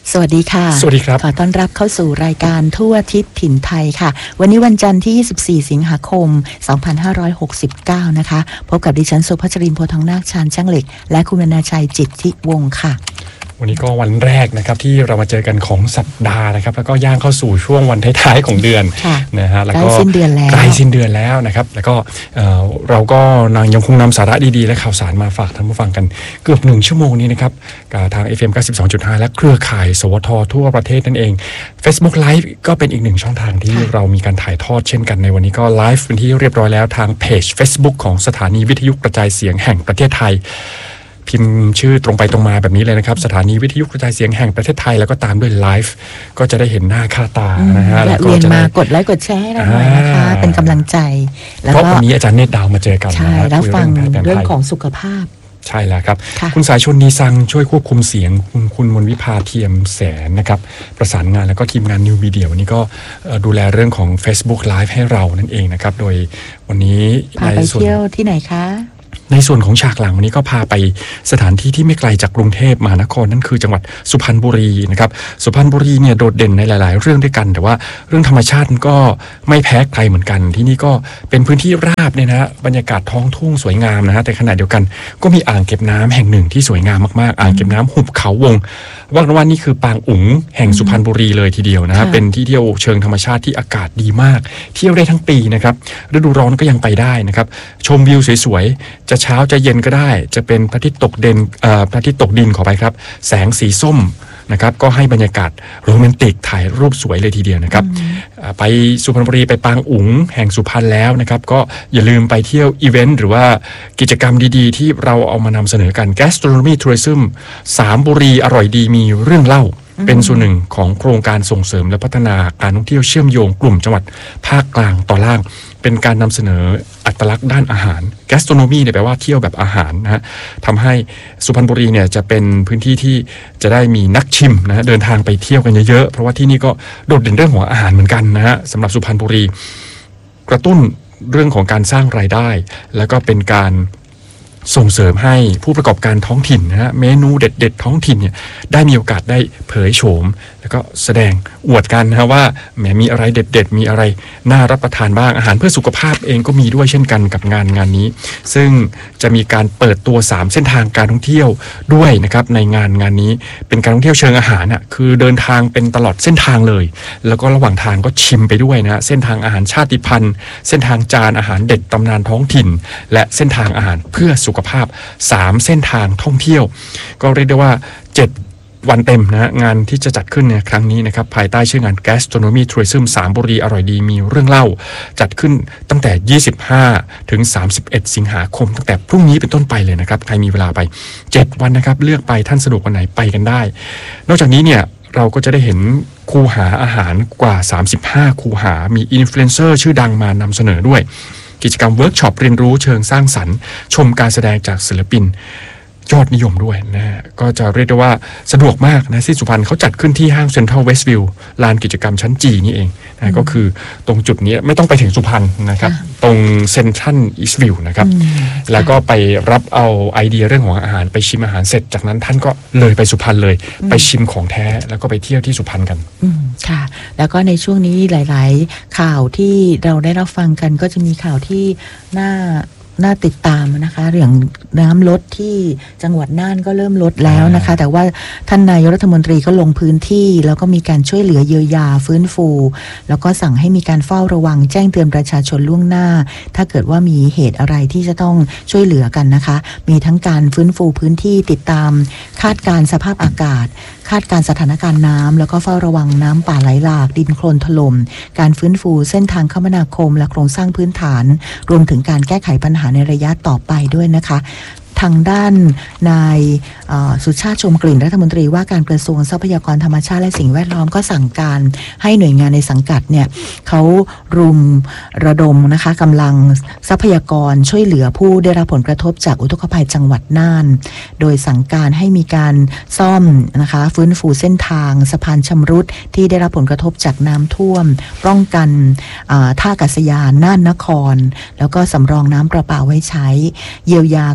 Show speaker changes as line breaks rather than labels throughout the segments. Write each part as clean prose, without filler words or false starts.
สวัสดีค่ะ
สวัสดีครับ
ขอต้อนรับเข้าสู่รายการทั่วทิศถิ่นไทยค่ะวันนี้วันจันทร์ที่24สิงหาคม2569นะคะพบกับดิฉันสุภัชรินทร์โพธิ์ทองนาคชาญช่างเหล็กและคุณวรรณชัยจิตทิวงศ์ค่ะ
วันนี้ก็วันแรกนะครับที่เรามาเจอกันของสัปดาห์นะครับแล้วก็ย่างเข้าสู่ช่วงวันท้ายๆของเดือนนะฮะแล้วก็
ใกล้สิ้นเดือน
แล้วนะครับแล้วก็เราก็ยังคงนำสาระดีๆและข่าวสารมาฝากท่านผู้ฟังกันเกือบ1ชั่วโมงนี้นะครับกับทาง FM 92.5 และเครือข่ายสวททั่วประเทศนั่นเอง Facebook Live ก็เป็นอีกหนึ่งช่องทางที่เรามีการถ่ายทอดเช่นกันในวันนี้ก็ไลฟ์เป็นที่เรียบร้อยแล้วทางเพจ Facebook ของสถานีวิทยุกระจายเสียงแห่งประเทศไทยพิมพ์ชื่อตรงไปตรงมาแบบนี้เลยนะครับสถานีวิทยุกระจายเสียงแห่งประเทศไทยแล้วก็ตามด้วยไลฟ์ก็จะได้เห็นหน้าค่าตานะฮะ
แล้วก็จะมากดไลค์กดแชร์ให้เราหน่อยนะคะเป็นกำลังใจ
แล้วก็วันนี้อาจารย์เนตรดาวมาเจอกัน
ใช่แล้วฟังเรื่องของสุขภาพ
ใช่แล้วครับคุณสายชนนีซังช่วยควบคุมเสียงคุณมนวิภาเทียมแสนนะครับประสานงานแล้วก็ทีมงานนิวมีเดียวันนี้ก็ดูแลเรื่องของ Facebook Live ให้เรานั่นเองนะครับโดยวันนี้
พาไปเที่ยวที่ไหนคะ
ในส่วนของฉากหลังวันนี้ก็พาไปสถานที่ที่ไม่ไกลจากกรุงเทพมหานครนั่นคือจังหวัดสุพรรณบุรีนะครับสุพรรณบุรีเนี่ยโดดเด่นในหลายๆเรื่องด้วยกันแต่ว่าเรื่องธรรมชาติก็ไม่แพ้ใครเหมือนกันที่นี่ก็เป็นพื้นที่ราบเนี่ยนะบรรยากาศท้องทุ่งสวยงามนะฮะแต่ขณะเดียวกันก็มีอ่างเก็บน้ำแห่งหนึ่งที่สวยงามมากๆอ่างเก็บน้ำหุบเขาวงว่ากันว่านี่คือปางอุ๋งแห่งสุพรรณบุรีเลยทีเดียวนะฮะเป็นที่เที่ยวเชิงธรรมชาติที่อากาศดีมากเที่ยวได้ทั้งปีนะครับฤดูร้อนก็ยังไปได้นะครับชมวิวสวยๆจะเช้าจะเย็นก็ได้จะเป็นพระอาทิตย์ตกดินขอไปครับแสงสีส้มนะครับก็ให้บรรยากาศโรแมนติกถ่ายรูปสวยเลยทีเดียวนะครับไปสุพรรณบุรีไปปางอุ๋งแห่งสุพรรณแล้วนะครับก็อย่าลืมไปเที่ยวอีเวนต์หรือว่ากิจกรรมดีๆที่เราเอามานำเสนอกัน Gastronomy Tourism 3 บุรีอร่อยดีมีเรื่องเล่าเป็นส่วนหนึ่งของโครงการส่งเสริมและพัฒนาการท่องเที่ยวเชื่อมโยงกลุ่มจังหวัดภาคกลางตอนล่างเป็นการนำเสนออัตลักษณ์ด้านอาหาร Gastronomy เนี่ยแปลว่าเที่ยวแบบอาหารนะฮะทำให้สุพรรณบุรีเนี่ยจะเป็นพื้นที่ที่จะได้มีนักชิมนะฮะเดินทางไปเที่ยวกันเยอะๆเพราะว่าที่นี่ก็โดดเด่นเรื่องของอาหารเหมือนกันนะฮะสำหรับสุพรรณบุรีกระตุ้นเรื่องของการสร้างรายได้แล้วก็เป็นการส่งเสริมให้ผู้ประกอบการท้องถิ่นนะฮะเมนูเด็ดๆท้องถิ่นเนี่ยได้มีโอกาสได้เผยโฉมแล้วก็แสดงอวดกันนะว่าแหมมีอะไรเด็ดๆมีอะไรน่ารับประทานบ้างอาหารเพื่อสุขภาพเองก็มีด้วยเช่นกันกับงานนี้ซึ่งจะมีการเปิดตัว3เส้นทางการท่องเที่ยวด้วยนะครับในงานนี้เป็นการท่องเที่ยวเชิงอาหารน่ะคือเดินทางเป็นตลอดเส้นทางเลยแล้วก็ระหว่างทางก็ชิมไปด้วยนะเส้นทางอาหารชาติพันธุ์เส้นทางจานอาหารเด็ดตำนานท้องถิ่นและเส้นทางอาหารเพื่อสุขภาพ3เส้นทางท่องเที่ยวก็เรียกได้ว่า7วันเต็มนะงานที่จะจัดขึ้นในครั้งนี้นะครับภายใต้ชื่องาน Gastronomy Tourism 3 บุรีอร่อยดีมีเรื่องเล่าจัดขึ้นตั้งแต่25ถึง31สิงหาคมตั้งแต่พรุ่งนี้เป็นต้นไปเลยนะครับใครมีเวลาไป7วันนะครับเลือกไปท่านสะดวกวันไหนไปกันได้นอกจากนี้เนี่ยเราก็จะได้เห็นคูหาอาหารกว่า35คูหามีอินฟลูเอนเซอร์ชื่อดังมานำเสนอด้วยกิจกรรมเวิร์กช็อปเรียนรู้เชิงสร้างสรรค์ชมการแสดงจากศิลปินยอดนิยมด้วยนะฮะก็จะเรียกได้ว่าสะดวกมากนะที่สุพรรณเขาจัดขึ้นที่ห้างเซ็นทรัลเวสต์วิวลานกิจกรรมชั้นจีนี่เองนะก็คือตรงจุดนี้ไม่ต้องไปถึงสุพรรณนะครับตรงเซ็นทรัลอีสต์วิวนะครับแล้วก็ไปรับเอาไอเดียเรื่องของอาหารไปชิมอาหารเสร็จจากนั้นท่านก็เลยไปสุพรรณเลยไปชิมของแท้แล้วก็ไปเที่ยวที่สุพรรณกัน
ค่ะแล้วก็ในช่วงนี้หลายๆข่าวที่เราได้รับฟังกันก็จะมีข่าวที่น่าติดตามนะคะเรื่องน้ำลดที่จังหวัดน่านก็เริ่มลดแล้วนะคะแต่ว่าท่านนายกรัฐมนตรีก็ลงพื้นที่แล้วก็มีการช่วยเหลือเยียวยาฟื้นฟูแล้วก็สั่งให้มีการเฝ้าระวังแจ้งเตือนประชาชนล่วงหน้าถ้าเกิดว่ามีเหตุอะไรที่จะต้องช่วยเหลือกันนะคะมีทั้งการฟื้นฟูพื้นที่ติดตามคาดการณ์สภาพอากาศคาดการณ์สถานการณ์น้ำแล้วก็เฝ้าระวังน้ำป่าไหลหลากดินโคลนถล่มการฟื้นฟูเส้นทางคมนาคมและโครงสร้างพื้นฐานรวมถึงการแก้ไขปัญหาในระยะต่อไปด้วยนะคะทางด้านนายสุชาติชมกลิ่นรัฐมนตรีว่าการกระทรวงทรัพยากรธรรมชาติและสิ่งแวดล้อมก็สั่งการให้หน่วยงานในสังกัดเนี่ยเขารุมระดมนะคะกำลังทรัพยากรช่วยเหลือผู้ได้รับผลกระทบจากอุทกภัยจังหวัดน่านโดยสั่งการให้มีการซ่อมนะคะฟื้นฟูเส้นทางสะพานชำรุดที่ได้รับผลกระทบจากน้ำท่วมป้องกันท่าอากาศยานน่านนครแล้วก็สำรองน้ำประปาไว้ใช้เยียวยากรณีที่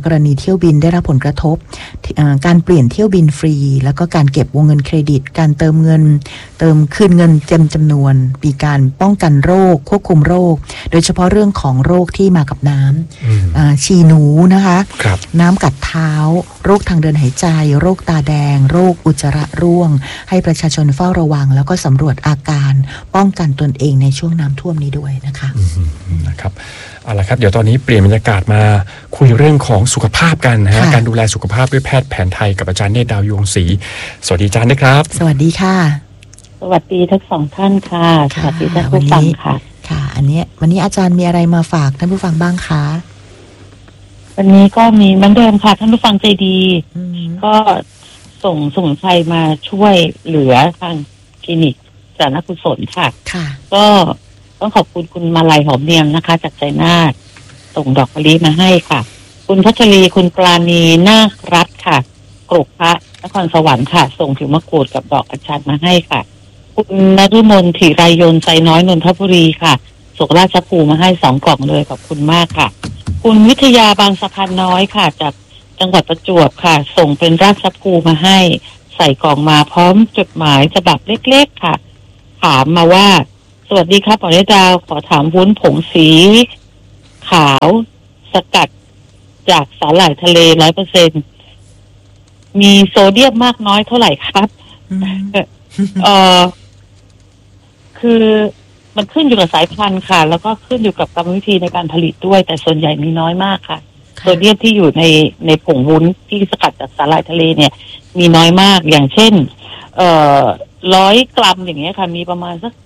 ที่ยวบินได้รับผลกระทบการเปลี่ยนเที่ยวบินฟรีแล้วก็การเก็บวงเงินเครดิตการเติมคืนเงินเต็มจำนวนมีการป้องกันโรคควบคุมโรคโดยเฉพาะเรื่องของโรคที่มากับน้ำฉี่หนูนะคะน้ำกัดเท้าโรคทางเดินหายใจโรคตาแดงโรคอุจจาระร่วงให้ประชาชนเฝ้าระวังแล้วก็สำรวจอาการป้องกันตนเองในช่วงน้ำท่วมนี้ด้วยนะคะ
นะครับเอาละครับเดี๋ยวตอนนี้เปลี่ยนบรรยากาศมาคุยเรื่องของสุขภาพกันนะฮะการดูแลสุขภาพด้วยแพทย์แผนไทยกับอาจารย์เนตรดาวยวงศรีสวัสดีอาจารย์นะครับ
สวัสดีค่ะ
สวัสดีทั้งสองท่านค่ะสวัสดีท่านผู้ฟังค่ะ
ค่ะวันนี้อาจารย์มีอะไรมาฝากท่านผู้ฟังบ้างคะ
วันนี้ก็มีเหมือนเดิมค่ะท่านผู้ฟังใจดีก็ส่งสมุนไพรมาช่วยเหลือทางคลินิกสารกุศลค่ะก็ต้องขอบคุณคุณมาลัยหอมเนียมนะคะจากชัยนาทส่งดอกมะลิมาให้ค่ะคุณพัชรีคุณปราณีนาครัตน์ค่ะกรุกพระนครสวรรค์ค่ะส่งผิวมะกรูดกับดอกอัญชันมาให้ค่ะคุณนฤมลธีรายนไซน้อยนนทบุรีค่ะส่งราชภูมิมาให้2 กล่องเลยขอบคุณมากค่ะคุณวิทยาบางสะพานน้อยค่ะจากจังหวัดประจวบค่ะส่งเป็นราชภูมิมาให้ใส่กล่องมาพร้อมจดหมายฉบับเล็กๆค่ะถามมาว่าสวัสดีครับหมอดาวขอถามวุ้นผงสีขาวสกัดจากสาหร่ายทะเล 100% มีโซเดียมมากน้อยเท่าไหร่ครับคือมันขึ้นอยู่กับสายพันธุ์ค่ะแล้วก็ขึ้นอยู่กับกรรมวิธีในการผลิตด้วยแต่ส่วนใหญ่มีน้อยมากค่ะโซเดียมที่อยู่ในผงวุ้นที่สกัดจากสาหร่ายทะเลเนี่ยมีน้อยมากอย่างเช่น100 กรัมอย่างเงี้ยค่ะมีประมาณสัก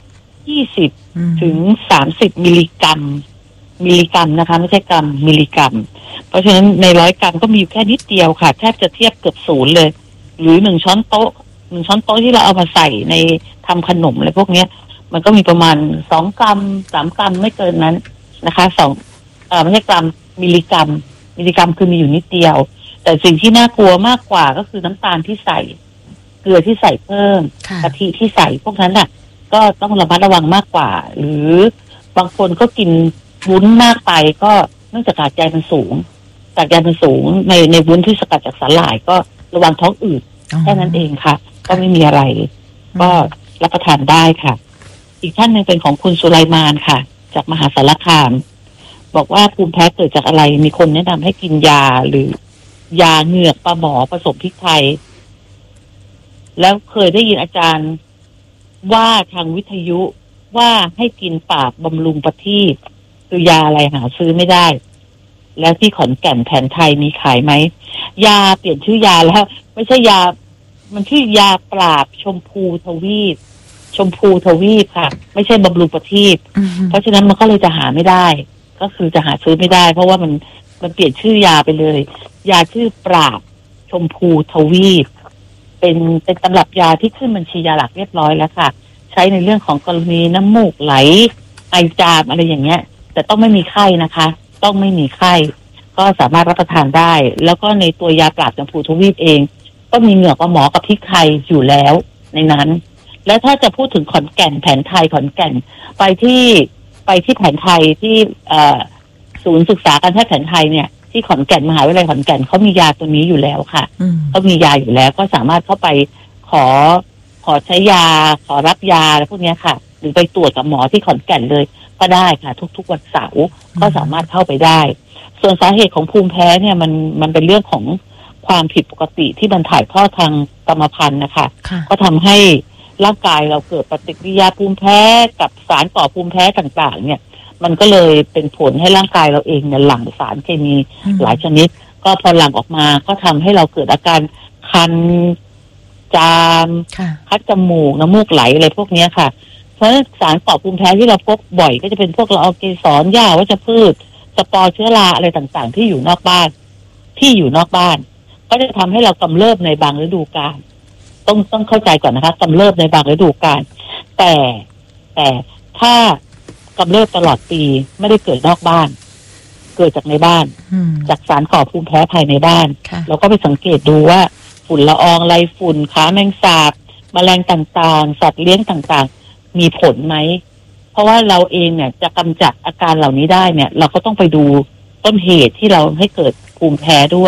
20 ถึง 30 มิลลิกรัมนะคะไม่ใช่กรัมมิลลิกรัมเพราะฉะนั้นใน100 กรัมก็มีอยู่แค่นิดเดียวค่ะแทบจะเทียบเกือบ0เลยหรือ1 ช้อนโต๊ะที่เราเอามาใส่ในทำขนมอะไรพวกเนี้ยมันก็มีประมาณ2 กรัม 3 กรัมไม่เกินนั้นนะคะไม่ใช่กรัมมิลลิกรัมคือมีอยู่นิดเดียวแต่สิ่งที่น่ากลัวมากกว่าก็คือน้ำตาลที่ใส่เกลือที่ใส่เพิ่มกะทิที่ใส่พวกนั้นน่ะก็ต้องระมัดระวังมากกว่าหรือบางคนก็กินวุ้นมากไปก็เนื่องจากกากใยมันสูงในวุ้นที่สกัดจากสาหร่ายก็ระวังท้องอืดแค่นั้นเองค่ะก็ไม่มีอะไรก็รับประทานได้ค่ะอีกท่านหนึ่งเป็นของคุณสุไลมานค่ะจากมหาสารคามบอกว่าภูมิแพ้เกิดจากอะไรมีคนแนะนำให้กินยาหรือยาเหงือกปลาหมอผสมพริกไทยแล้วเคยได้ยินอาจารย์ว่าทางวิทยุว่าให้กินปราบบำรุงประทีปคือยาอะไรหาซื้อไม่ได้แล้วที่ขอนแก่นแผนไทยมีขายไหมยาเปลี่ยนชื่อยาแล้วไม่ใช่ยามันชื่อยาปราบชมพูทวีปค่ะไม่ใช่บำรุงประทีปเพราะฉะนั้นมันก็เลยจะหาไม่ได้ก็คือจะหาซื้อไม่ได้เพราะว่ามันเปลี่ยนชื่อยาไปเลยยาชื่อปราบชมพูทวีปเป็นตำรับยาที่ขึ้นบัญชียาหลักเรียบร้อยแล้วค่ะใช้ในเรื่องของกรณีน้ำมูกไหลไอจามอะไรอย่างเงี้ยแต่ต้องไม่มีไข้นะคะต้องไม่มีไข้ก็สามารถรับประทานได้แล้วก็ในตัวยาปราบชมพูทวีปเองก็มีเหงือกปลาหมอกับพริกไทยอยู่แล้วในนั้นแล้วถ้าจะพูดถึงขอนแก่นแผนไทยขอนแก่นไปที่แผนไทยที่ศูนย์ศึกษาการแพทย์แผนไทยเนี่ยที่ขอนแก่นมหาวิทยาลัยขอนแก่นเขามียาตัวนี้อยู่แล้วค่ะเขามียาอยู่แล้วก็สามารถเข้าไปขอใช้ยาขอรับยาอะไรพวกนี้ค่ะหรือไปตรวจกับหมอที่ขอนแก่นเลยก็ได้ค่ะทุกวันเสาร์ก็สามารถเข้าไปได้ส่วนสาเหตุของภูมิแพ้เนี่ยมันเป็นเรื่องของความผิดปกติที่มันถ่ายทอดทางกรรมพันธุ์นะคะก็ทำให้ร่างกายเราเกิดปฏิกิริยาภูมิแพ้กับสารก่อภูมิแพ้ต่างๆเนี่ยมันก็เลยเป็นผลให้ร่างกายเราเองเนี่ยหลั่งสารเคมีหลายชนิดก็พอหลั่งออกมาก็ทำให้เราเกิดอาการคันจามคัดจมูกน้ำมูกไหลอะไรพวกนี้ค่ะเพราะสารก่อภูมิแพ้ที่เราพบบ่อยก็จะเป็นพวกละอองเกสรหญ้าวัชพืชสปอร์เชื้อราอะไรต่างๆที่อยู่นอกบ้านก็จะทำให้เรากำเริบในบางฤดูกาลต้องเข้าใจก่อนนะคะกำเริบในบางฤดูกาลแต่ถ้ากำเริบตลอดปีไม่ได้เกิดนอกบ้านเกิดจากในบ้านจากสารก่อภูมิแพ้ภายในบ้านเราก็ไปสังเกตดูว่าฝุ่นละอองไรฝุ่นขาแมงสาบแมลงต่างๆสัตว์เลี้ยงต่างๆมีผลไหมเพราะว่าเราเองเนี่ยจะกำจัดอาการเหล่านี้ได้เนี่ยเราก็ต้องไปดูต้นเหตุที่เราให้เกิดภูมิแพ้ด้วย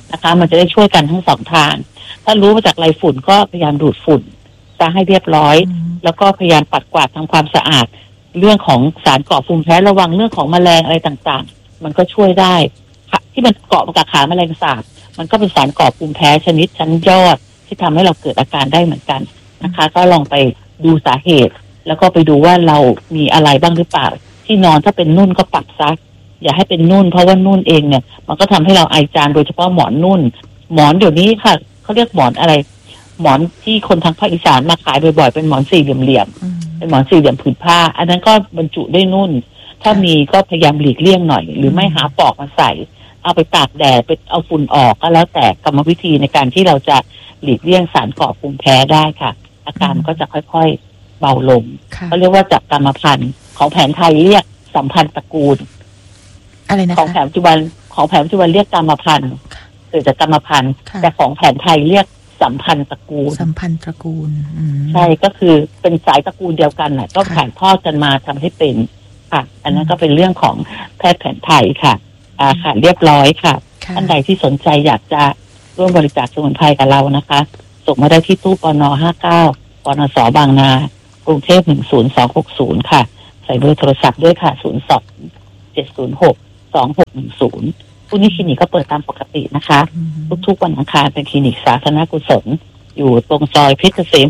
นะคะ มันจะได้ช่วยกันทั้งสองทางถ้ารู้มาจากไรฝุ่นก็พยายามดูดฝุ่นจะให้เรียบร้อยแล้วก็พยายามปัดกวาดทำความสะอาดเรื่องของสารก่อภูมิแพ้ระวังเรื่องของแมลงอะไรต่างๆมันก็ช่วยได้ที่มันเกาะมากับขาแมลงสาบมันก็เป็นสารก่อภูมิแพ้ชนิดชั้นยอดที่ทำให้เราเกิดอาการได้เหมือนกันนะคะก็ลองไปดูสาเหตุแล้วก็ไปดูว่าเรามีอะไรบ้างหรือเปล่าที่นอนถ้าเป็นนุ่นก็ปรับซักอย่าให้เป็นนุ่นเพราะว่านุ่นเองเนี่ยมันก็ทำให้เราไอจามโดยเฉพาะหมอนนุ่นหมอนเดี๋ยวนี้ค่ะเขาเรียกหมอนอะไรหมอนที่คนทางภาคอีสานมาขายบ่อยๆเป็นหมอนสี่เหลี่ยมๆเป็นหมอนสี่เหลี่ยมผืนผ้าอันนั้นก็บรรจุได้นุ่นถ้ามีก็พยายามหลีกเลี่ยงหน่อยหรือไม่หาปลอกมาใส่เอาไปตากแดดไปเอาฝุ่นออกก็แล้วแต่กรรมวิธีในการที่เราจะหลีกเลี่ยงสารก่อภูมิแพ้ได้ค่ะอาการก็จะค่อยๆเบาลงเขาเรียกว่าจากกรรมพันธุ์ของแผนไทยเรียกสัมพันธ์ตระกูล
อะไรนะ
ของแผนปัจจุบันเรียกกรรมพันธุ์เกิดจากกรรมพันธุ์แต่ของแผนไทยเรียกสัมพันธ์ตระกูล
สัมพันธ์ตระกูล
ใช่ก็คือเป็นสายตระกูลเดียวกันแหละก็ถ่ายทอดกันมาทำให้เป็นค่ะอันนั้นก็เป็นเรื่องของแพทย์แผนไทยค่ะค่ะเรียบร้อยค่ะท่านใดที่สนใจอยากจะร่วมบริจาคสมุนไพรกับเรานะคะส่งมาได้ที่ตู้ปน59ปนสบางนากรุงเทพ10260ค่ะใส่เบอร์โทรศัพท์ด้วยค่ะ02-706-2610พรุ่งนี้คลินิกก็เปิดตามปกตินะคะทุกๆวันอังคารเป็นคลินิกสาธารณกุศลอยู่ตรงซอยเพชรเกษม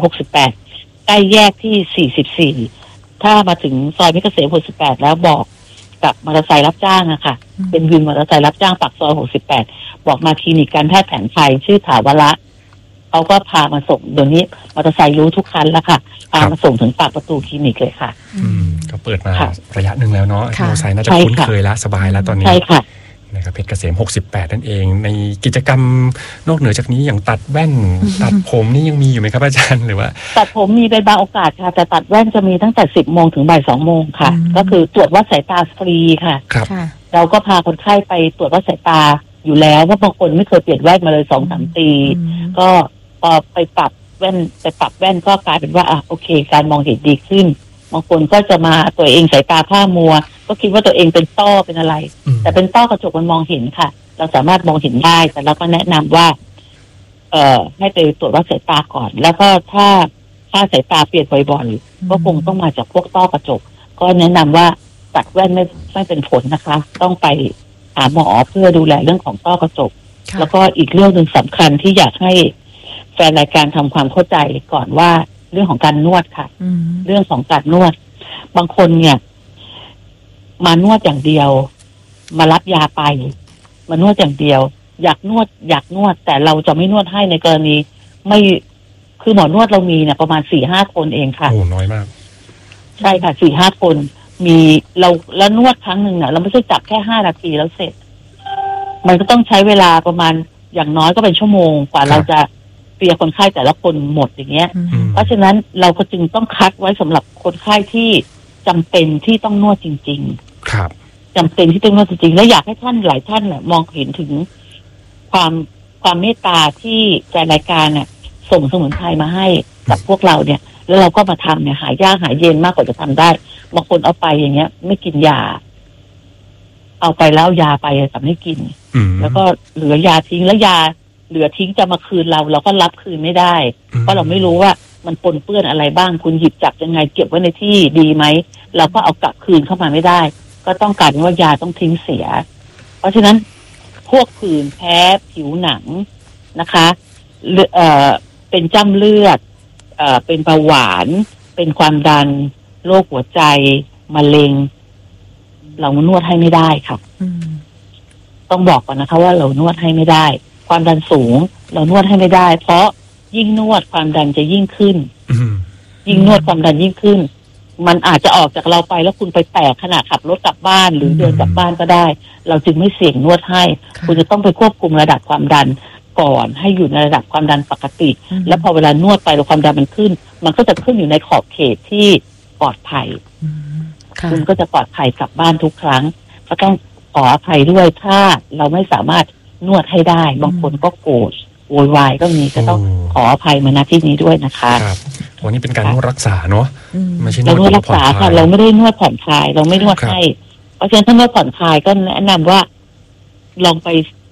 68ใกล้แยกที่44ถ้ามาถึงซอยเพชรเกษม68แล้วบอกกับมอเตอร์ไซค์รับจ้างอะค่ะเป็นวินมอเตอร์ไซค์รับจ้างปากซอย68บอกมาคลินิกการแพทย์แผนไทยชื่อถาวระเขาก็พามาส่งเดี๋ยวนี้มอเตอร์ไซค์รู้ทุกคันแล้วค่ะพามาส่งถึงปากประตูคลินิกเลยค่ะ
ก็เปิดมาระยะหนึ่งแล้วเนาะมอเตอร์ไซค์น่าจะคุ้นเคยแล้วสบายแล้วตอนนี้
ใช่ค่ะ
นะครับเพชรเกษม68นั่นเองในกิจกรรมนอกเหนือจากนี้อย่างตัดแว่น ตัดผมนี่ยังมีอยู่ไหมครับอาจารย์หรือว่า
ตัดผมมีเป็นบางโอกาสค่ะแต่ตัดแว่นจะมีตั้งแต่10 โมงถึงบ่าย 2 โมงค่ะก็คือตรวจวัดสายตาฟรีค่ะเราก็พาคนไข้ไปตรวจวัดสายตาอยู่แล้วเพราะบางคนไม่เคยเปลี่ยนแว่นมาเลย 2-3 ปีก็พอไปปรับแว่นก็กลายเป็นว่าโอเคการมองเห็นดีขึ้นบางคนก็จะมาตัวเองสายตาผ้ามัวก็คิดว่าตัวเองเป็นต้อเป็นอะไรแต่เป็นต้อกระจกมันมองเห็นค่ะเราสามารถมองเห็นได้แต่เราก็แนะนำว่าให้ไปตรวจวัดสายตาก่อนแล้วก็ถ้าสายตาเปลี่ยนบ่อยๆก็คงต้องมาจากพวกต้อกระจกก็แนะนำว่าตัดแว่นไม่เป็นผลนะคะต้องไปหาหมอเพื่อดูแลเรื่องของต้อกระจกแล้วก็อีกเรื่องนึงสำคัญที่อยากให้แฟนรายการทำความเข้าใจก่อนว่าเรื่องของการนวดค่ะเรื่องของการนวดบางคนเนี่ยมานวดอย่างเดียวมารับยาไปมานวดอย่างเดียวอยากนวดแต่เราจะไม่นวดให้ในกรณีไม่คือหมอนวดเรามีเนี่ยประมาณ 4-5 คนเองค่ะ
โอ้น้อยมาก
ใช่ค่ะ 4-5 คนมีเราแล้วนวดครั้งหนึ่งเนี่ยเราไม่ใช่จับแค่5 นาทีแล้วเสร็จมันก็ต้องใช้เวลาประมาณอย่างน้อยก็เป็นชั่วโมงกว่าเราจะเปียคนไข้แต่ละคนหมดอย่างเงี้ยเพราะฉะนั้นเราก็จึงต้องคัดไว้สำหรับคนไข้ที่จำเป็นที่ต้องนวดจริงๆ
ครับ
จำเป็นที่ต้องนวดจริงๆและอยากให้ท่านหลายท่านเนี่ยมองเห็นถึงความเมตตาที่แฟนรายการเนี่ยส่งสมุนไพรมาให้กับพวกเราเนี่ยแล้วเราก็มาทำเนี่ยหายากหาเย็นมากกว่าจะทำได้บางคนเอาไปอย่างเงี้ยไม่กินยาเอาไปแล้วยาไปแต่ไม่กินแล้วก็เหลือยาทิ้งแล้วยาเหลือทิ้งจะมาคืนเราก็รับคืนไม่ได้เพราะเราไม่รู้ว่ามันปนเปื้อนอะไรบ้างคุณหยิบจับยังไงเก็บไว้ในที่ดีไหมเราก็เอากลับคืนเข้ามาไม่ได้ก็ต้องการว่ายาต้องทิ้งเสียเพราะฉะนั้นพวกผื่นแพ้ผิวหนังนะคะเป็นจ้ำเลือดเป็นเบาหวานเป็นความดันโรคหัวใจมะเร็งเรานวดให้ไม่ได้ค่ะต้องบอกก่อนนะคะว่าเรานวดให้ไม่ได้ความดันสูงเรานวดให้ไม่ได้เพราะยิ่งนวดความดันจะยิ่งขึ้นยิ่งนวดความดันยิ่งขึ้นมันอาจจะออกจากเราไปแล้วคุณไปแตกขณะขับรถกลับบ้านหรือเดินกลับบ้านก็ได้เราจึงไม่เสี่ยงนวดให้คุณจะต้องไปควบคุมระดับความดันก่อนให้อยู่ในระดับความดันปกติแล้วพอเวลานวดไปแล้วความดันมันขึ้นมันก็จะขึ้นอยู่ในขอบเขตที่ปลอดภัยคุณก็จะปลอดภัยกลับบ้านทุกครั้งก็ต้องขออภัยด้วยถ้าเราไม่สามารถนวดให้ได้บางคนก็โกรธโวยวายก็มีก็ต้องขออภัยมาณที่นี้ด้วยนะคะ
ครับวันนี้เป็นการนวดรักษาเนาะไม่ใช่น
วดรักษาค่ะเราไม่ได้นวดผ่อนคลายเราไม่นวดให้เพราะฉะนั้นถ้านวดผ่อนคลายก็แนะนำว่าลองไป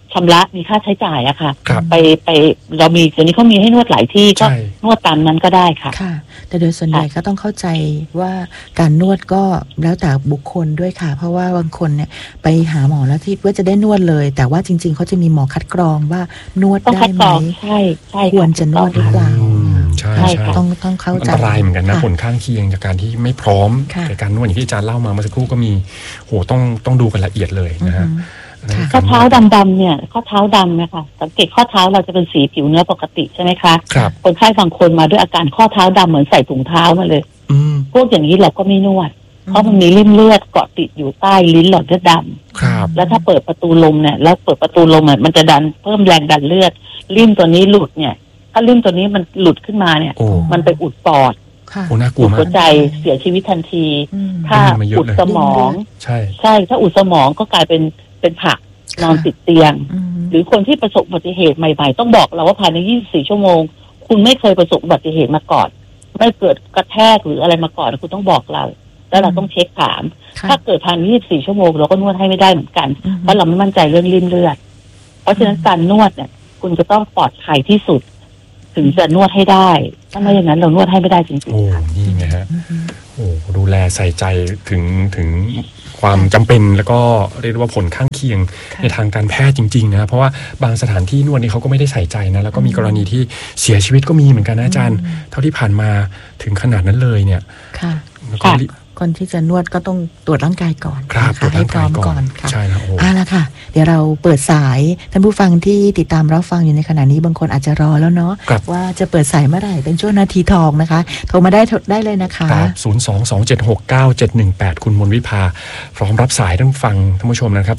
ชำระมีค่าใช้จ่ายอะค่ะ
ครับ
ไปเรามีเดี๋ยวนี้เขามีให้นวดหลายที่ก็
ใช่
นวดตามนั้นก็ได้ค่ะ
ค่ะ แต่โดยส่วนใหญ่ก็ต้องเข้าใจว่าการนวดก็แล้วแต่บุคคลด้วยค่ะ เพราะว่าบางคนเนี่ยไปหาหมอแล้วที่ว่าจะได้นวดเลย แต่ว่าจริงๆเขาจะมีหมอคัดกรองว่านวด
ต้อง
ได้
คัด
ไห
ก
ม
รองใช่ใช่
ควรจะนวดหรือเปล่า
ใช่
ใช่
ใช่
ค่ะ
ต้องเข้า
อัน
ใจ
ตรายเหมือนกันนะ
ค่ะ
ผลข้างเคียงจากการที่ไม่พร้อม
ค่ะ
ในการนวดอย่างที่อาจารย์เล่ามาเมื่อสักครู่ก็มีโหต้องดูกันละเอียดเลยนะฮะ
ค่ะ
ข้อเท้าดำๆเนี่ยข้อเท้าดำนะคะสังเกตข้อเท้าเราจะเป็นสีผิวเนื้อปกติใช่ไหมคะ
ครับ
คนไข้บางคนมาด้วยอาการข้อเท้าดำเหมือนใส่ถุงเท้ามาเลย
อืม
พวกอย่างนี้เราก็ไม่นวด เพราะมันมีริ่มเลือดเกาะติดอยู่ใต้ลิ้นหลอดเลือดดำ
ครับ
แล้วถ้าเปิดประตูลมเนี่ยแล้วเปิดประตูลมมันจะดันเพิ่มแรงดันเลือดริ่มตัวนี้หลุดเนี่ย ถ้าริ่มตัวนี้มันหลุดขึ้นมาเนี่ย
โอ้
มันไปอุดปอด
ค่ะ
โหน่ากลั
อุ
ว
ด
มา
หั
ก
วใจเสียชีวิตทันที
อืม
ถ้า
ได้ยินมาเยอะ
อุด
เลย
สมอง
ใช่
ใช่ถ้าอุดสมองก็กลายเป็นผักนอนติดเตียง
อืม
หรือคนที่ประสบอุบัติเหตุใหม่ๆ ต้องบอกเราว่าภายใน 24 ชั่วโมง คุณไม่เคยประสบอุบัติเหตุมาก่อน ไม่เกิดกระแทกหรืออะไรมาก่อนคุณต้องบอกเรา แล้วเราต้องเช็คถาม
ค่ะ
ถ้าเกิดภายใน 24 ชั่วโมงเราก็นวดให้ไม่ได้เหมือนกัน
อืม
เพราะเราไม่มั่นใจเรื่องริ่มเลือด เพราะฉะนั้นการนวดเนี่ยคุณจะต้องปลอดภัยที่สุด ถึงจะนวดให้ได้ ถ้าไม่อย่างนั้นเรานวดให้ไม่ได้จริง
โอ้
ๆค่ะ
นี่ไงฮะ
อืม
โอ้ดูแลใส่ใจถึงความจำเป็นแล้วก็เรียกได้ว่าผลข้างเคียง
ค่ะ
ในทางการแพทย์จริงๆนะเพราะว่าบางสถานที่นวดนี่เขาก็ไม่ได้ใส่ใจนะแล้วก็มีกรณีที่เสียชีวิตก็มีเหมือนกันนะอาจารย์ เท่าที่ผ่านมาถึงขนาดนั้นเลยเนี่ย
ค่ะ
แล้วก็
ค่ะ
คนที่จะนวดก็ต้องตรวจร่างกายก่อน
ครับ
นะคะให้พร้อมก่อนค่ะ
ใช่นะโอ้
ละค่ะ เดี๋ยวเราเปิดสายท่านผู้ฟังที่ติดตามรับฟังอยู่ในขณะนี้บางคนอาจจะรอแล้วเนาะ
ครับ
ว่าจะเปิดสายเมื่อไหร่เป็นช่วงนาทีทองนะคะ โทรมาได้เลยนะคะ
ครับ022769718 คุณมนวิภาพร้อมรับสายท่านผู้ชมนะครับ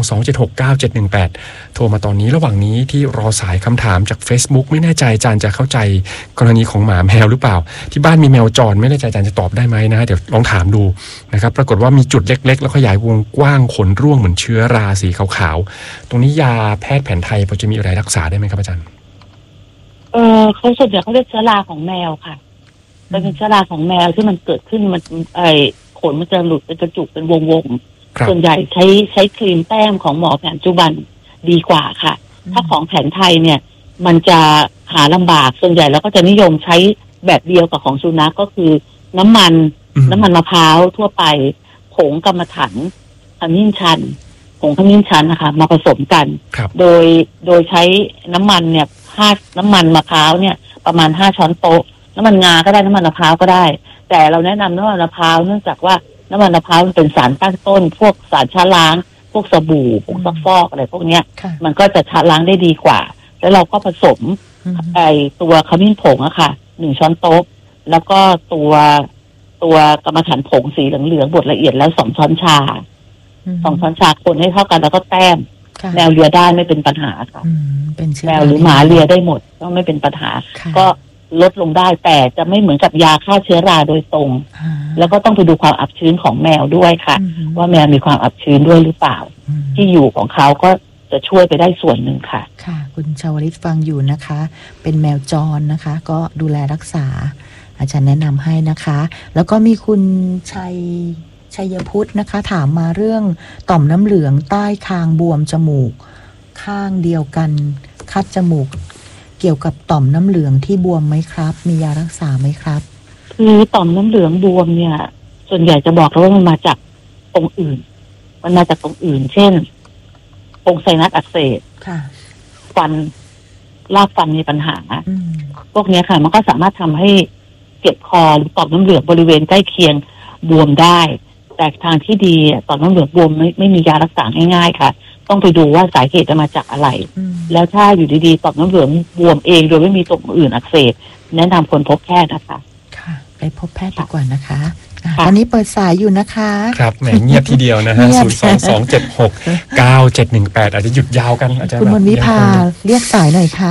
022769718 โทรมาตอนนี้ระหว่างนี้ที่รอสายคำถามจาก Facebook ไม่แน่ใจอาจารย์จะเข้าใจกรณีของหมาแมวหรือเปล่า ที่บ้านมีแมวจรไม่แน่ใจอาจารย์จะตอบได้ไหมนะเดี๋ยวลองถามดูนะครับปรากฏว่ามีจุดเล็กๆ แล้วขยายวงกว้างขนร่วงเหมือนเชื้อราสีขาวๆตรงนี้ยาแพทย์แผนไทยพอจะมีอะไรรักษาได้ไหมครับอาจารย์
เขาส่วนใหญ่เขาเรียกเชื้อราของแมวค่ะมันเป็นเชื้อราของแมวที่มันเกิดขึ้นมันขนมันจะหลุดเป็นกระจุกเป็นวง
ครับ
ส่วนใหญ่ใช้ครีมแต้มของหมอแผนปัจจุบันดีกว่าค่ะ ถ้าของแผนไทยเนี่ย มันจะหาลำบากส่วนใหญ่แล้วก็จะนิยมใช้แบบเดียวกับของสุนัขก็คือน้ำมันมะพร้าวทั่วไปผงกรรมฐานขมิ้นชันผงขมิ้นชันนะคะมาผสมกัน
ครับ
โดยใช้น้ำมันเนี่ยน้ำมันมะพร้าวเนี่ยประมาณ5 ช้อนโต๊ะน้ำมันงาก็ได้น้ำมันมะพร้าวก็ได้ แต่เราแนะนำน้ำมันมะพร้าวเนื่องจากว่าน้ำมันมะพร้าวมันเป็นสารตั้งต้น พวกสารชะล้าง พวกสบู่ผงซักฟอกอะไรพวกเนี้ย
ค่ะ
มันก็จะชะล้างได้ดีกว่า แล้วเราก็ผสม
อืม
ตัวขมิ้นผงอะค่ะ1 ช้อนโต๊ะแล้วก็ตัวกรรมฐานผงสีเหลืองๆบดละเอียดแล้ว2 ช้อนชา2 ช้อนชาคนให้เท่ากันแล้วก็แต้ม
ค่ะ
แมวเลียได้ไม่เป็นปัญหาค่ะ
อืมเป็นเชื้อ
แมวหรือหมาเลียได้หมดก็ไม่เป็นปัญหา
ค่ะ
ก็ลดลงได้แต่จะไม่เหมือนกับยาฆ่าเชื้อราโดยตรง
อ่า
แล้วก็ต้องไปดูความอับชื้นของแมวด้วยค่ะ
อืม
ว่าแมวมีความอับชื้นด้วยหรือเปล่า
อืม
ที่อยู่ของเขาก็จะช่วยไปได้ส่วนหนึ่งค่ะ
ค่ะ คุณชาวลิตฟังอยู่นะคะ เป็นแมวจรนะคะ ก็ดูแลรักษา อาจารย์แนะนำให้นะคะ แล้วก็มีคุณชัยพุทธนะคะ ถามมาเรื่องต่อมน้ำเหลืองใต้คางบวมจมูก ข้างเดียวกันคัดจมูก เกี่ยวกับต่อมน้ำเหลืองที่บวมไหมครับ มียารักษาไหมครับ
คือต่อมน้ำเหลืองบวมเนี่ย ส่วนใหญ่จะบอกแล้วว่ามันมาจากตรงอื่น มันมาจากตรงอื่น เช่นตรงไซนัสอักเสบ
ค่ะ
ฟันรากฟันมีปัญหา
อืม
พวกเนี้ยค่ะ มันก็สามารถทำให้เจ็บคอหรือต่อมน้ำเหลืองบริเวณใกล้เคียงบวมได้ แต่ทางที่ดีต่อมน้ำเหลืองบวมไม่มียารักษาง่ายๆค่ะ ต้องไปดูว่าสาเหตุจะมาจากอะไร
อืม
แล้วถ้าอยู่ดีๆต่อมน้ำเหลืองบวมเองโดยไม่มีตรงอื่นอักเสบแนะนำคนพบแพทย์นะคะ
ค่ะไปพบแพทย์ดีกว่านะคะอ่ะ
ค่ะ
ตอนนี้เปิดสายอยู่นะคะ
ครับแหมเงียบทีเดียวนะฮะ
เงียบ
022769718 อาจจะหยุดยาวกันอาจจะ
คุณมนวิภาเรียกสายหน่อยค่ะ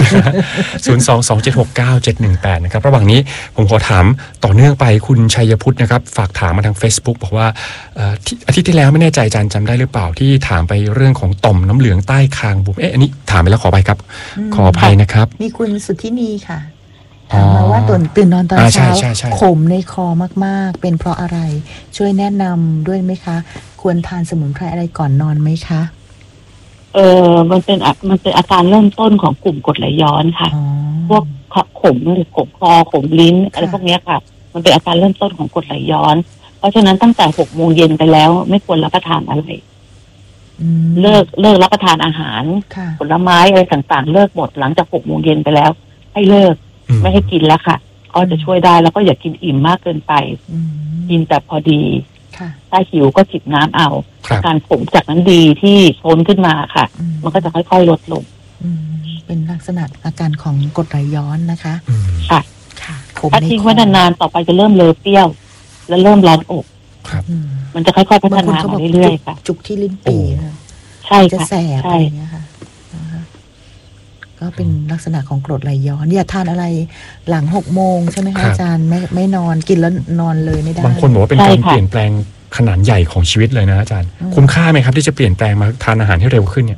022769718 นะครับระหว่างนี้ผมขอถามต่อเนื่องไปคุณชัยพุทธนะครับฝากถามมาทาง Facebook บอกว่าอาทิตย์ที่แล้วไม่แน่ใจอาจารย์จำได้หรือเปล่าที่ถามไปเรื่องของต่อมน้ำเหลืองใต้คางบวมอันนี้ถามไปแล้วขอไปครับ ขออภัยนะครับ
มีคุณสุทธินีค่ะถามมาว่าตื่นนอนตอนเช้า
ใช่
ขมในคอมากๆ เป็นเพราะอะไร ช่วยแนะนำด้วยไหมคะ ควรทานสมุนไพรอะไรก่อนนอนไหมคะ
มันเป็นอาการเริ่มต้นของกลุ่มกรดไหลย้อนค่ะ
อ๋อ
พวกขมหรือขมคอขมลิ้นอะไรพวกเนี้ยค่ะ มันเป็นอาการเริ่มต้นของกรดไหลย้อน เพราะฉะนั้นตั้งแต่6 โมงเย็นไปแล้วไม่ควรรับประทานอะไร เลิกรับประทานอาหาร
ค่ะ
ผลไม้อะไรต่างๆ เลิกหมดหลังจาก6 โมงเย็นไปแล้ว ให้เลิกไม่ให้กินแล้วค่ะ ก็จะช่วยได้แล้วก็อย่ากินอิ่มมากเกินไป กินแต่พอดี
ค่ะ
ถ้าหิวก็จิบน้ำเอา
ครับ
การขมจากนั้นดีที่พ้นขึ้นมาค่ะ มันก็จะค่อยๆลดลง
เป็นลักษณะอาการของกรดไหลย้อนนะคะ
ค่ะ
ค่ะขม
ถ้า
ใน
ทิ้ง
คอ
ไว้นานๆต่อไปจะเริ่มเลอะเปรี้ยว และเริ่มร้อนอก
อืม
มันจะค่อยๆพัฒ
บางคน
นา
เขาบ
มา
อก
เรื่อยๆค่ะ
จุกที่ลิ้นปี่ค่ะ
ใช่
จะ
ค่ะ
แสบ
ใช่
อะไรอย่างเงี้ยค่ะนะคะก็เป็นลักษณะของกรดไหลย้อนอย่าทานอะไรหลัง6 โมงใช่ไหม
ครั
คะ
บ
อาจารย์ไม่นอนกินแล้วนอนเลยไม่ได้
บางคนบอกว่าเป็น
ใช่
การ
ค่ะ
เปลี่ยนแปลงขนาดใหญ่ของชีวิตเลยนะอาจารย์
อืม
คุ้มค่าไหมครับที่จะเปลี่ยนแปลงมาทานอาหารให้เร็วขึ้นเนี่ย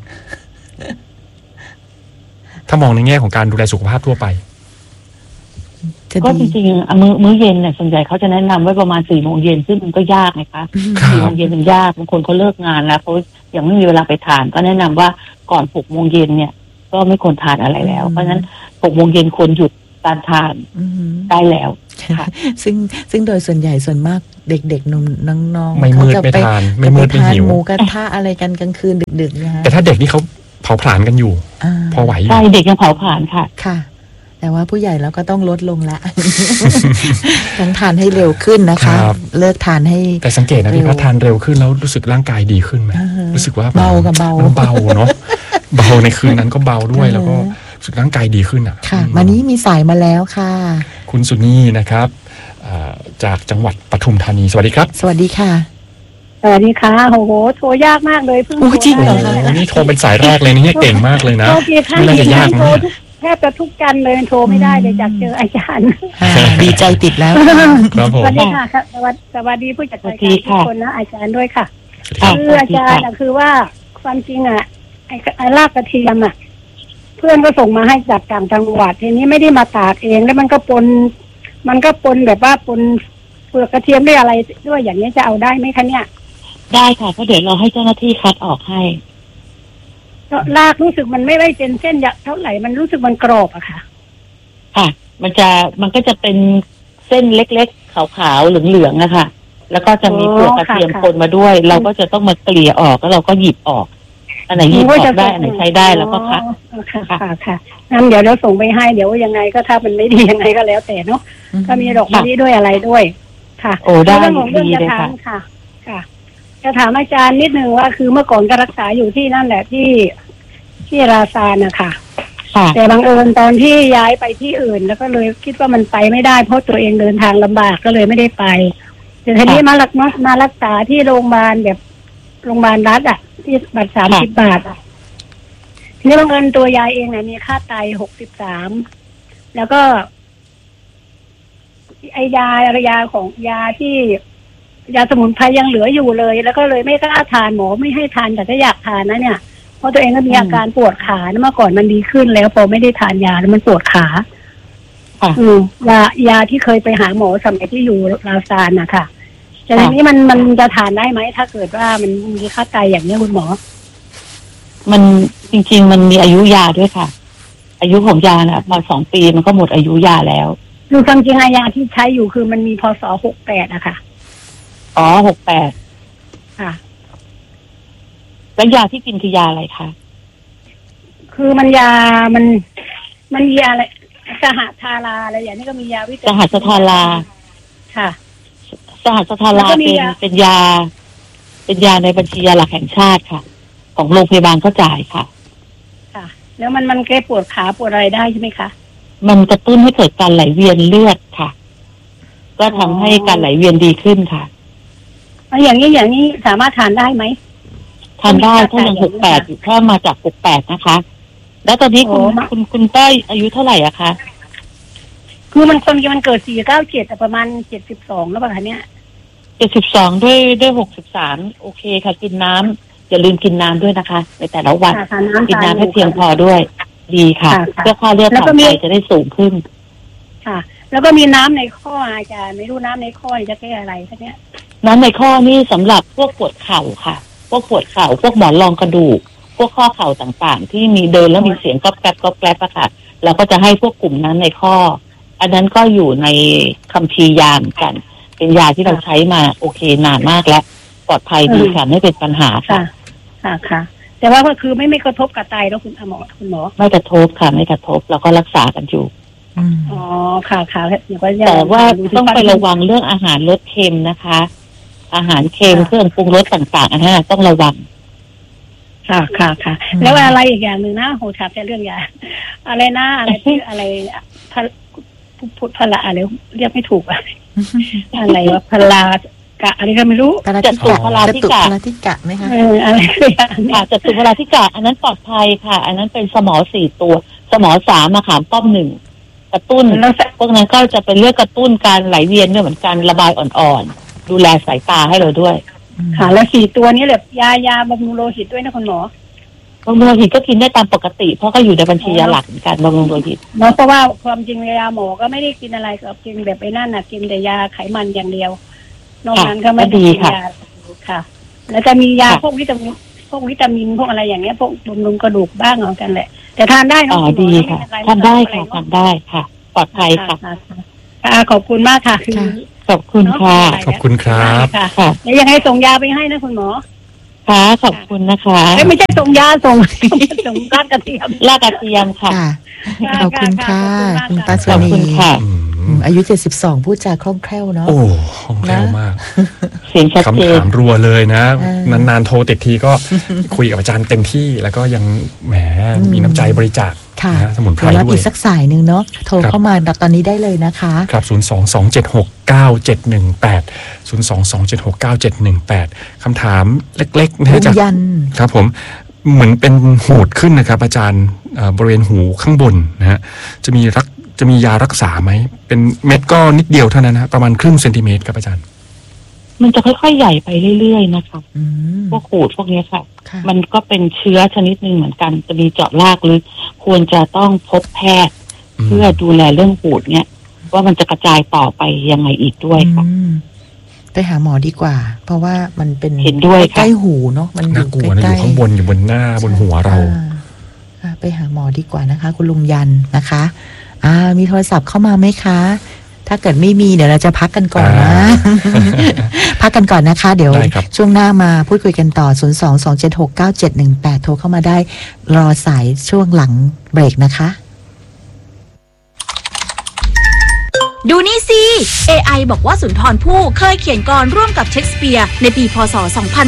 ถ้ามองในแง่ของการดูแลสุขภาพทั่วไป
จะ
ก็จ
ดี
ริงๆมื้อเย็นเนี่ยส่วนใหญ่เขาจะแนะนำไว้ประมาณ4 โมงเย็นซึ่งมันก็ยากนะคะ
ครับ
4 โมงเย็นมันยากบางคนเขาเลิกงานแล้วเขายังไม่มีเวลาไปทาน ก็แนะนำว่าก่อน6 โมงเย็นเนี่ย ก็ไม่ควรทานอะไรแล้ว เพราะฉะนั้น6 โมงเย็นควรหยุดการทาน
อืม
ได้แล้ว ค่ะ
ซึ่งโดยส่วนใหญ่ส่วนมากเด็กๆหนุ่มน้องๆ
ไม่มืด
เขาจะ
ไม่ทานไม่มืดไม่
ทาน
หิว
หมูกระทะอะไรกันกลางคืนดึกๆนะคะ
แต่ถ้าเด็กนี่เขาเผาผลาญกันอยู่
อ่า
พอไหวอยู่
ใช่เด็กยังเผาผลาญค่ะ
ค่ะ แต่ว่าผู้ใหญ่เราก็ต้องลดลงละ ทั้งทานให้เร็วขึ้นนะคะ
ครับ
เลิกทานให้
แต่สังเกตนะพี่พัฒทานเร็วขึ้นแล้วรู้สึกร่างกายดีขึ้นไหม
อ่าฮะ
รู้สึกว่า
เบากับเบา
เบาเนาะเบาในคืนนั้นก็เบาด้วย แล้วก็รู้สึกร่างกายดีขึ้นอ่ะ
ค่ะ
อืม
มานี้มีสายมาแล้วค่ะ
คุณสุนีนะครับจากจังหวัดปทุมธานีสวัสดีครับ
สวัสดีค่ะ
สวัสดีค่ะโอ้โหโทรยากมากเลยเพิ่ง
โอ้
โทร
จริงเหร
โอ้
อ
โห
ได้
นี่โทรเป็นสายแรกเลยนะเนี่ยเก่งมากเลยนะ
โทรกี่ครั้ง
ไม่น่าจะ
กี่ค
ยา
รั้
ก
งโทร
นะ
ทุกแทบจะทุกจันทร์เลยโทรไม่ได้เลยจากเจออาจารย์
ดีใจติดแล้ว
ครับผม
สวัสดีค่ะสวัสดีผู้จัดรายการทุกคนนะอาจารย์ด้วยค่ะ
ค่ะ
คืออาจารย์อะคือว่าความจริงอะไอ้รากกระเทียมอะเพื่อนก็ส่งมาให้จากต่างจังหวัดทีนี้ไม่ได้มาตากเองแล้วมันก็ปนแบบว่าปนเปลือกกระเทียมด้วยอะไรด้วยอย่างนี้จะเอาได้ไหมคะเนี่ย
ได้ค่ะก็เดี๋ยวเราให้เจ้าหน้าที่คัดออกให้
รากรู้สึกมันไม่ได้เป็นเส้นยะเท่าไหร่มันรู้สึกมันกรอบอะค่ะ
ค่ะ มันก็จะเป็นเส้นเล็กๆขาวๆเหลืองๆนะคะ แล้วก็จะมีเปลือกกระเทียม
ค่ะ
ปนมาด้วย เราก็จะต้องมาเกลี่ยออกแล้วเราก็หยิบออก อันไหนหยิบออกได้อันไหนใช้ได้แล้วก็คัด
อ๋อค่ะงั้นเดี๋ยวเราส่งไปให้เดี๋ยวยังไงก็ถ้ามันไม่ดียังไงก็แล้วแต่เนาะก็มีดอกมะลิด้วยอะไรด้วย ค่ะ
โอ้ได้
เรื่องของเรื่อง
ดี
จะ
เลย
ถาม
ค่ะ
ค่ะจะถามอาจารย์นิดนึงว่าคือเมื่อก่อนก็รักษาอยู่ที่นั่นแหละที่ราซานนะคะ
ค่ะ
แต่บังเอิญตอนที่ย้ายไปที่อื่น แล้วก็เลยคิดว่ามันไปไม่ได้เพราะตัวเองเดินทางลำบากก็เลยไม่ได้ไปแต่ทีนี้มารักษาที่โรงพยาบาลแบบโรงพยาบาลรัฐอ่ะที่บัตร30 บาทอ่ะทีนี้บังเอิญตัวยายเองเนี่ยมีค่าไต63แล้วก็ไอยาของยาที่ยาสมุนไพรยังเหลืออยู่เลย แล้วก็เลยไม่กล้าทานหมอไม่ให้ทานแต่ถ้าอยากทานนะเนี่ยเพราะตัวเองก็มีอาการปวดขาเมื่อก่อนมันดีขึ้นแล้วพอไม่ได้ทานยาแล้วมันปวดขา
ค่ะ
ยาที่เคยไปหาหมอสมัยที่อยู่ลาวซานนะคะแต่ทีนี้มันจะทานได้ไหมถ้าเกิดว่ามันมีค่าไตอย่างนี้คุณหมอ
มันจริงๆมันมีอายุยาด้วยค่ะ อายุของยาน่ะพอ2 ปีมันก็หมดอายุยาแล้ว
คือความจริงยาที่ใช้อยู่คือมันมีพศ68อะค่ะ
อ๋อ68
ค่ะ
แล้วยาที่กินคือยาอะไรคะ
คือมันยามันยาอะไรสหทาราอะไรอย่างนี้ก็มียาวิตามิน
สหัสทารา
ค่ะ
สหัสทา
แล้ว
รา
ก็มี
เป็นยาในบัญชียาหลักแห่งชาติค่ะ ของโรงพยาบาลก็จ่ายค่ะ
ค่ะ แล้วมันแก้ปวดขาปวดอะไรได้ใช่ไหมคะ
มันกระตุ้นให้เกิดการไหลเวียนเลือดค่ะ ก็ทำให้การไหลเวียนดีขึ้นค่ะ
แล้วอย่างนี้สามารถทานได้ไหม
ทานได้ถ้ายัง68อยู่ถ้ามาจาก68นะคะ แล้วตอนนี้คุณเต้ยอายุเท่าไหร่อะคะ
คือมันมันเกิด497แต่ประมาณ72แล้วป่ะคะเนี่ย
72ด้วย63โอเคค่ะ กินน้ำอย่าลืมกินน้ำด้วยนะคะ ในแต่ละวัน
ค่ะทานน้ำ
กินน้ำให้เพียงพอด้วย ดีค่ะ
ค่ะ
เพื่อค่าเลือด
แล้ว
ต่ำ
ก็มี
ไปจะได้สูงขึ้น
ค่ะ แล้วก็มีน้ำในข้ออาจารย์ไม่รู้น้ำในข้อจะแก้อะไรสักเนี้ย
น้ำในข้อนี่สำหรับพวกปวดเข่าค่ะ พวกปวดเข่าพวกหมอนรองกระดูกพวกข้อเข่าต่างๆที่มีเดินแล้วมีเสียงก๊อบแก๊บก๊อบแก๊บอะค่ะเราก็จะให้พวกกลุ่มนั้นในข้ออันนั้นก็อยู่ในคัมภีร์ยาเหมือนกันเป็นยาที่เราใช้มาโอเคนานมากแล้วปลอดภัยดีค่ะไม่เป็นปัญหาค่ะ
ค่ะแต่ว่าก็คือไม่กระทบกับไตแล้วคุณหมอ
ไม่กระทบค่ะไม่กระทบเราก็รักษากันอยู่
อ๋อค่ะ
แต่ว่าต้องไประวังเรื่องอาหารรสเค็มนะคะอาหารเค็มเครื่องปรุงรสต่างๆอันนั้นต้องระวัง
ค่ะแล้วอะไรอีกอย่างหนึ่งนะโหถามแต่เรื่องยาอะไรนะอะไรที่อะไรพุทธละอะไรเรียกไม่ถูกอะไรวะพลากะอะไรก็ไม่รู้
จตุพลาธิกะ
ไหมคะ
อะไรค่ะจตุพลาธิกะอันนั้นปลอดภัยค่ะอันนั้นเป็นสมอ4ตัวสมอ3มะขามป้อม1กระตุ้นแล้วพวกนั้นก็จะเป็นเรื่องกระตุ้นการไหลเวียนด้วยเหมือนกันระบายอ่อนๆดูแลสายตาให้เราด้วย
ค่ะแล้ว4ตัวนี้แบบยาบำรุงโลหิตด้วยนะคุณหมอบ
ำรุงโลหิตก็กินได้ตามปกติเพราะก็อยู่ในบัญชียาหลักเหมือนกันบำรุงโลหิต
เนาะเพราะว่าความจริงยาหมอก็ไม่ได้กินอะไรก็กินแบบไอ้นั่นน่ะกินแต่ยาไขมันอย่างเดียวนอกนั้นก็ไม่ดีค่ะแล้วจะมียาพวกวิตามินพวกอะไรอย่างเงี้ยพวกบำรุงกระดูกบ้างเหมือนกันแหละแต่ทานได้เนาะ
ดีค่ะทานได้ค่ะทานได้ค่ะปลอดภัยค่ะ
ขอบคุณมากค่ะ
ขอบคุณค่ะ
ขอบคุณครับ
ค่ะแล้วยังไงส่งยาไปให้นะคุณหมอ
ค่ะขอบคุณนะคะ
ไม่ใช่ส่งยาส่งรากกระเทีย
มค่ะ
ขอบคุณค่ะคุณป้าสุนีอายุ72พูดจาคล่องแคล่วเนาะ
โอ้คล่องแคล่วมาก
เสียงชัดเจน
คำถามรัวเลยนะนานๆโทรติดทีก็คุยกับอาจารย์เต็มที่แล้วก็ยังแหมมีน้ำใจบริจาคสมุนไพรด้วย
อีกสักสายหนึ่งเนาะโทรเข้ามาตอนนี้ได้เลยนะคะ
ครับ022769718 คำถามเล็กๆนะจากครับผมเหมือนเป็นหูดขึ้นนะครับอาจารย์บริเวณหูข้างบนนะฮะจะมียารักษาไหมเป็นเม็ดก็นิดเดียวเท่านั้นนะประมาณครึ่งเซนติเมตรครับอาจารย์
มันจะค่อยๆใหญ่ไปเรื่อยๆนะคะพวกหูดพวกนี้ค่ะมันก็เป็นเชื้อชนิดหนึ่งเหมือนกันจะมีเจาะรากลึกควรจะต้องพบแพทย์เพื่อดูแลเรื่องหูดเนี่ยว่ามันจะกระจายต่อไปยังไงอีกด้วยค่ะ
ไปหาหมอดีกว่าเพราะว่ามันเป็น
เห็นด้วย
ใกล้หูเนาะมัน
อยู่ใกล้ๆอยู่ข้างบนอยู่บนหน้าบนหัวเรา
ไปหาหมอดีกว่านะคะคุณลุงยันนะคะมีโทรศัพท์เข้ามาไหมคะถ้าเกิดไม่มีเดี๋ยวเราจะพักกันก่อนนะพักกันก่อนนะคะเดี๋ยวช่วงหน้ามาพูดคุยกันต่อ022769718โทรเข้ามาได้รอสายช่วงหลังเบรกนะคะ
ดูนี่สิ AI บอกว่าสุนทรภู่เคยเขียนกลอนร่วมกับเชคสเปียร์ในปีพ.ศ.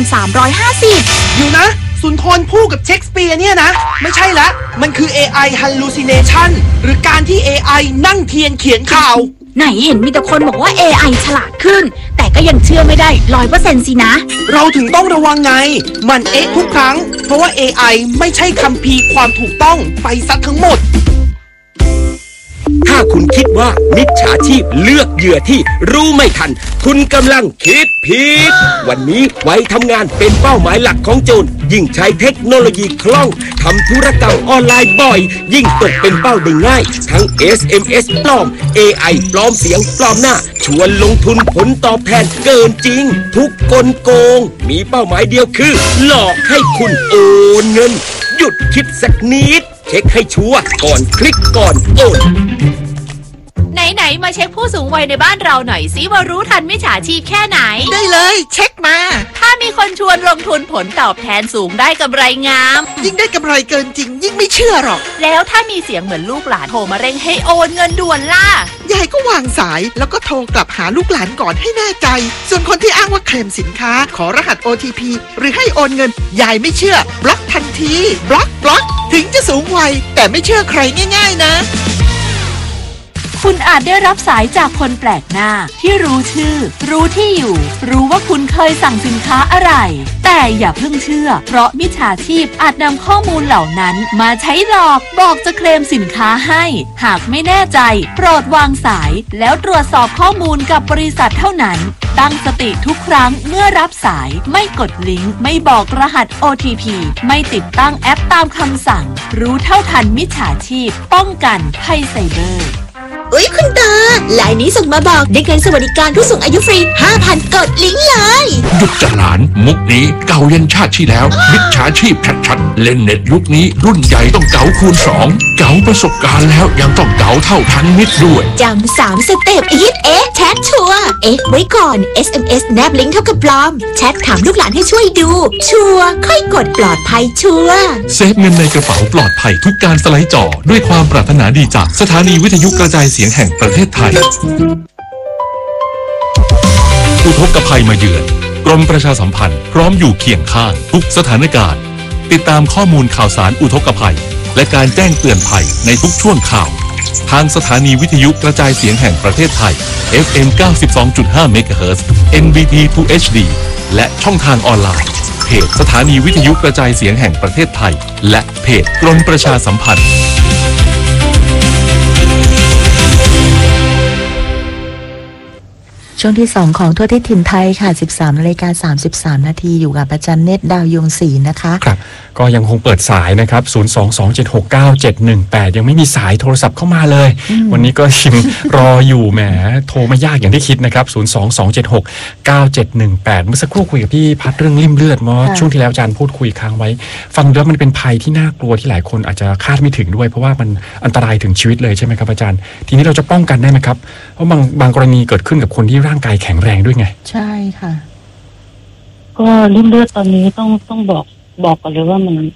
2350
อยู่นะสุนทรภู่กับเชคสเปียร์เนี่ยนะไม่ใช่ละมันคือ AI hallucination หรือการที่ AI นั่งเทียนเขียนข่าว
ไหนเห็นมีแต่คนบอกว่า AI ฉลาดขึ้นแต่ก็ยังเชื่อไม่ได้ 100% สินะ
เราถึงต้องระวังไงมันทุกครั้งเพราะว่า AI ไม่ใช่คัมภีร์ความถูกต้องไปซะทั้งหมด
ถ้าคุณคิดว่ามิจฉาชีพเลือกเหยื่อที่รู้ไม่ทันคุณกำลังคิดผิดวันนี้ไว้ทำงานเป็นเป้าหมายหลักของโจรยิ่งใช้เทคโนโลยีคล่องทำธุรกรรมออนไลน์บ่อยยิ่งตกเป็นเป้าได้ง่ายทั้ง SMS ปลอม AI ปลอมเสียงปลอมหน้าชวนลงทุนผลตอบแทนเกินจริงทุกกลโกงมีเป้าหมายเดียวคือหลอกให้คุณโอนเงินหยุดคิดสักนิดเช็คให้ชัวร์ก่อนคลิกก่อนโอน
ไหนมาเช็คผู้สูงวัยในบ้านเราหน่อยสิว่ารู้ทันมิจฉาชีพแค่ไหน
ได้เลยเช็คมา
ถ้ามีคนชวนลงทุนผลตอบแทนสูงได้กำไรงาม
ยิ่งได้กำไรเกินจริงยิ่งไม่เชื่อหรอก
แล้วถ้ามีเสียงเหมือนลูกหลานโทรมาเร่งให้โอนเงินด่วนล่ะ
ยายก็วางสายแล้วก็โทรกลับหาลูกหลานก่อนให้แน่ใจส่วนคนที่อ้างว่าเคลมสินค้าขอรหัส OTP หรือให้โอนเงินยายไม่เชื่อบล็อกทันทีบล็อกถึงจะสูงวัยแต่ไม่เชื่อใครง่ายๆนะ
คุณอาจได้รับสายจากคนแปลกหน้าที่รู้ชื่อรู้ที่อยู่รู้ว่าคุณเคยสั่งสินค้าอะไรแต่อย่าเพิ่งเชื่อเพราะมิจฉาชีพอาจนำข้อมูลเหล่านั้นมาใช้หลอกบอกจะเคลมสินค้าให้หากไม่แน่ใจโปรดวางสายแล้วตรวจสอบข้อมูลกับบริษัทเท่านั้นตั้งสติทุกครั้งเมื่อรับสายไม่กดลิงก์ไม่บอกรหัส OTP ไม่ติดตั้งแอปตามคำสั่งรู้เท่าทันมิจฉาชีพป้องกันภัยไซเบอร์
คุณตาไลน์นี้ส่งมาบอกได้เงินสวัสดิการผู้สูงอายุฟรี 5,000 กดลิงก์เลย
หยุดจะหลานมุกนี้เก่ายันชาติที่แล้วมิจฉาชีพชัดๆเล่นเน็ตยุคนี้รุ่นใหญ่ต้องเก๋าคูณ2เก๋าประสบการณ์แล้วยังต้องเก๋าเท่าทันมิตรด้วย
จำ3 สเต็ปอีทแชทชัวร์ไว้ก่อน SMS แนบลิงก์เท่ากับปลอมแชทถามลูกหลานให้ช่วยดูชัวร์ค่อยกดปลอดภัยชัวร์
เซฟเงินในกระเป๋าปลอดภัยทุกการสไลด์จอด้วยความปรารถนาดีจากสถานีวิทยุกระจายเสียงแห่งประเทศไทยอุทกภัยมาเยือนกรมประชาสัมพันธ์พร้อมอยู่เคียงข้างทุกสถานการณ์ติดตามข้อมูลข่าวสารอุทกภัยและการแจ้งเตือนภัยในทุกช่วงข่าวทางสถานีวิทยุกระจายเสียงแห่งประเทศไทย FM 92.5 MHz NBT 2 HD และช่องทางออนไลน์เพจสถานีวิทยุกระจายเสียงแห่งประเทศไทยและเพจกรมประชาสัมพันธ์
ช่วงที่2ของทั่วทิศถิ่นไทยค่ะ 13:33 นาทีอยู่กับอาจารย์เนตรดาวยงศรีนะคะ
ครับก็ยังคงเปิดสายนะครับ022769718ยังไม่มีสายโทรศัพท์เข้ามาเลยวันนี้ก็ยังรออยู่แหมโทรไม่ยากอย่างที่คิดนะครับ022769718เมื่อสักครู่คุยกับพี่พัดเรื่องริ่มเลือดเมื่อช่วงที่แล้วอาจารย์พูดคุยค้างไว้ฟังแล้วมันเป็นภัยที่น่ากลัวที่หลายคนอาจจะคาดไม่ถึงด้วยเพราะว่ามันอันตรายถึงชีวิตเลยใช่ไหมครับอาจารย์ทีนี้เราจะป้องกันได้ไหมครับเพราะบางกรณีเกิดขึ้นกับคนที่ร่างกายแข็งแรงด้วยไง
ใช่ค่ะ
ก็ริ่มเลือดตอนนี้ต้องบอกก่อนเลยว่ามัน